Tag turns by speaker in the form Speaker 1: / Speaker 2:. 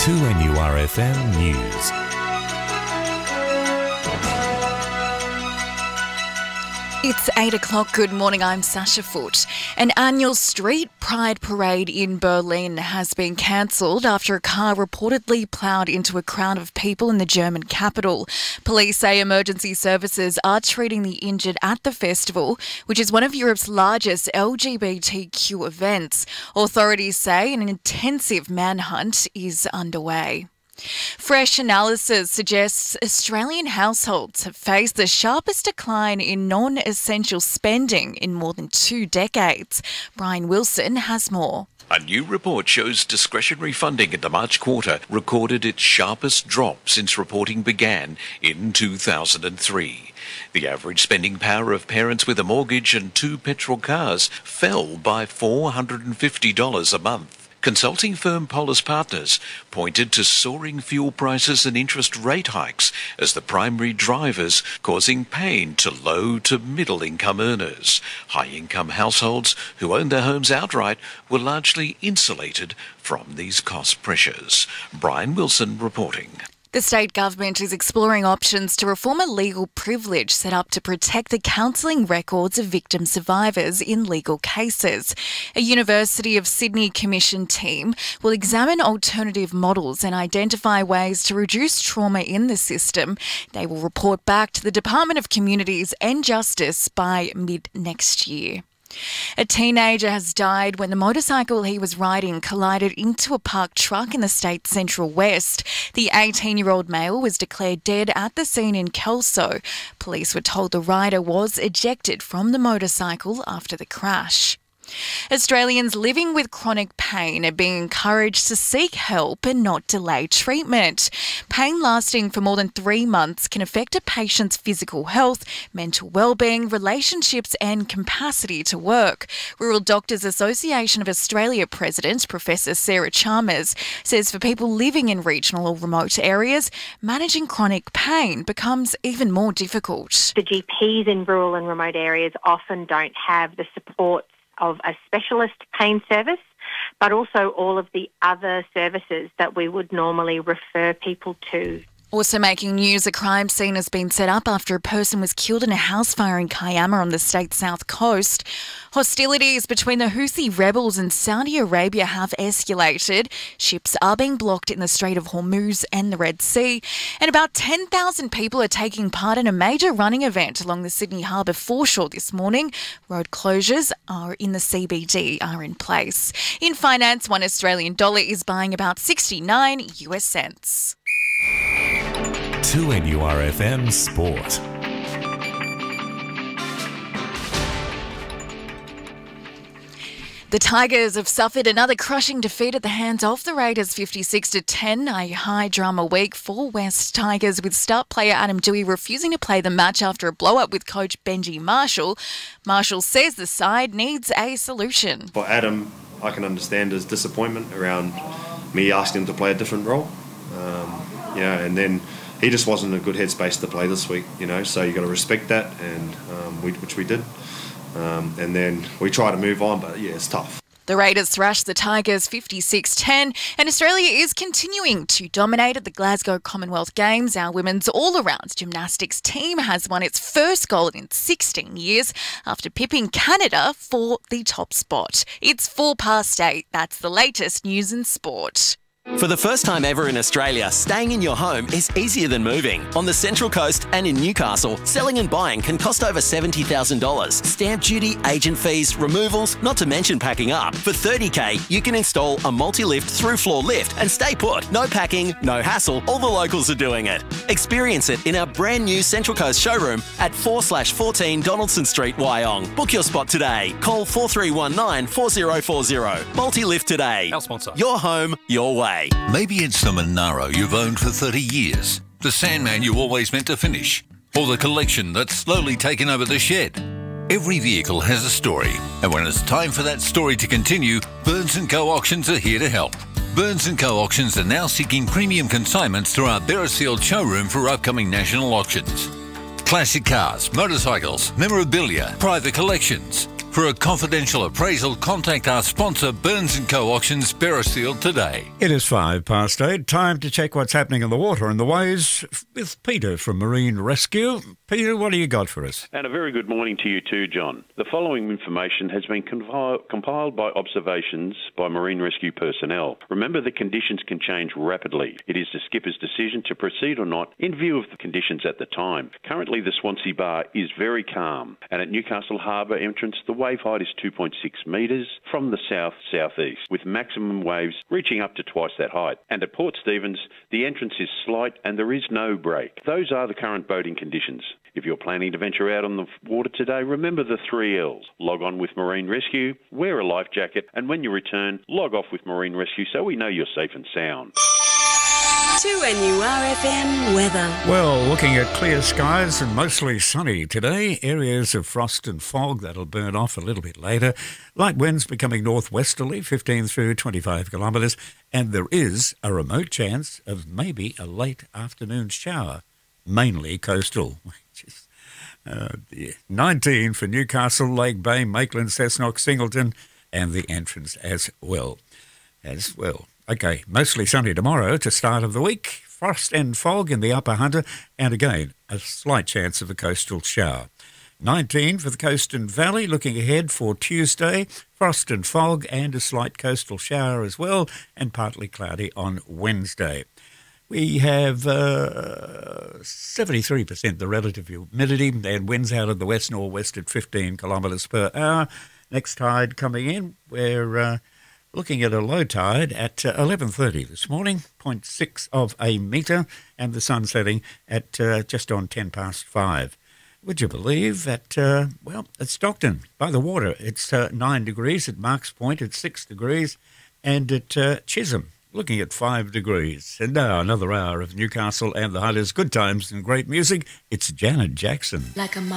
Speaker 1: 2NURFM News.
Speaker 2: It's 8 o'clock. Good morning, I'm Sasha Foote. An annual street pride parade in Berlin has been cancelled after a car reportedly ploughed into a crowd of people in the German capital. Police say emergency services are treating the injured at the festival, which is one of Europe's largest LGBTQ events. Authorities say an intensive manhunt is underway. Fresh analysis suggests Australian households have faced the sharpest decline in non-essential spending in more than 2 decades. Brian Wilson has more.
Speaker 3: A new report shows discretionary funding in the March quarter recorded its sharpest drop since reporting began in 2003. The average spending power of parents with a mortgage and 2 petrol cars fell by $450 a month. Consulting firm Polis Partners pointed to soaring fuel prices and interest rate hikes as the primary drivers, causing pain to low to middle income earners. High income households who own their homes outright were largely insulated from these cost pressures. Brian Wilson reporting.
Speaker 2: The state government is exploring options to reform a legal privilege set up to protect the counselling records of victim survivors in legal cases. A University of Sydney Commission team will examine alternative models and identify ways to reduce trauma in the system. They will report back to the Department of Communities and Justice by mid-next year. A teenager has died when the motorcycle he was riding collided into a parked truck in the state's central west. The 18-year-old male was declared dead at the scene in Kelso. Police were told the rider was ejected from the motorcycle after the crash. Australians living with chronic pain are being encouraged to seek help and not delay treatment. Pain lasting for more than 3 months can affect a patient's physical health, mental well-being, relationships and capacity to work. Rural Doctors Association of Australia President Professor Sarah Chalmers says for people living in regional or remote areas, managing chronic pain becomes even more difficult.
Speaker 4: The GPs in rural and remote areas often don't have the support of a specialist pain service, but also all of the other services that we would normally refer people to.
Speaker 2: Also making news, a crime scene has been set up after a person was killed in a house fire in Kayama on the state's south coast. Hostilities between the Houthi rebels and Saudi Arabia have escalated. Ships are being blocked in the Strait of Hormuz and the Red Sea. And about 10,000 people are taking part in a major running event along the Sydney Harbour foreshore this morning. Road closures in the CBD are in place. In finance, $1 Australian is buying about 69 US cents.
Speaker 1: 2NURFM Sport.
Speaker 2: The Tigers have suffered another crushing defeat at the hands of the Raiders, 56-10, a high-drama week for West Tigers, with star player Adam Doueihi refusing to play the match after a blow-up with coach Benji Marshall. Marshall says the side needs a solution.
Speaker 5: For Adam, I can understand his disappointment around me asking him to play a different role. And then he just wasn't in a good headspace to play this week, so you got to respect that, and which we did. And then we try to move on, but yeah, it's tough.
Speaker 2: The Raiders thrashed the Tigers 56-10, and Australia is continuing to dominate at the Glasgow Commonwealth Games. Our women's all-around gymnastics team has won its first gold in 16 years after pipping Canada for the top spot. It's 8:04. That's the latest news in sport.
Speaker 6: For the first time ever in Australia, staying in your home is easier than moving. On the Central Coast and in Newcastle, selling and buying can cost over $70,000. Stamp duty, agent fees, removals, not to mention packing up. For $30,000, you can install a multi-lift through-floor lift and stay put. No packing, no hassle, all the locals are doing it. Experience it in our brand new Central Coast showroom at 4/14 Donaldson Street, Wyong. Book your spot today. Call 4319 4040. Multi-lift today.
Speaker 7: Our sponsor.
Speaker 6: Your home, your way.
Speaker 8: Maybe it's the Monaro you've owned for 30 years, the Sandman you always meant to finish, or the collection that's slowly taken over the shed. Every vehicle has a story, and when it's time for that story to continue, Burns & Co. Auctions are here to help. Burns & Co. Auctions are now seeking premium consignments through our Beresfield showroom for upcoming national auctions. Classic cars, motorcycles, memorabilia, private collections. For a confidential appraisal, contact our sponsor Burns & Co Auctions, Beresfield today.
Speaker 7: It is 8:05. Time to check what's happening in the water and the waves with Peter from Marine Rescue. Peter, what do you got for us?
Speaker 9: And a very good morning to you too, John. The following information has been compiled by observations by Marine Rescue personnel. Remember, the conditions can change rapidly. It is the skipper's decision to proceed or not in view of the conditions at the time. Currently, the Swansea Bar is very calm, and at Newcastle Harbour entrance, the wave height is 2.6 metres from the south-southeast, with maximum waves reaching up to twice that height. And at Port Stephens, the entrance is slight and there is no break. Those are the current boating conditions. If you're planning to venture out on the water today, remember the 3 L's. Log on with Marine Rescue, wear a life jacket, and when you return, log off with Marine Rescue so we know you're safe and sound.
Speaker 10: 2NURFM weather.
Speaker 7: Well, looking at clear skies and mostly sunny today. Areas of frost and fog that'll burn off a little bit later. Light winds becoming northwesterly, 15 through 25 kilometres. And there is a remote chance of maybe a late afternoon shower, mainly coastal. 19 for Newcastle, Lake Bay, Maitland, Cessnock, Singleton, and the entrance as well. Okay, mostly sunny tomorrow to start of the week. Frost and fog in the upper Hunter, and again, a slight chance of a coastal shower. 19 for the coast and valley, looking ahead for Tuesday. Frost and fog and a slight coastal shower as well, and partly cloudy on Wednesday. We have 73% the relative humidity, and winds out of the west-northwest at 15 kilometres per hour. Next tide coming in, we're looking at a low tide at 11:30 this morning, 0.6 of a metre, and the sun setting at just on 5:10. Would you believe that, at Stockton, by the water, it's 9 degrees, at Marks Point it's 6 degrees, and at Chisholm, looking at 5 degrees. And now another hour of Newcastle and the Hunters. Good times and great music. It's Janet Jackson.
Speaker 10: Like a